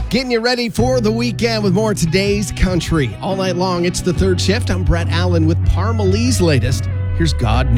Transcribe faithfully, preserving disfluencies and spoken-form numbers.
Getting you ready for the weekend with more Today's Country. All night long, it's the third shift. I'm Brett Allen with Parmalee's latest. Here's God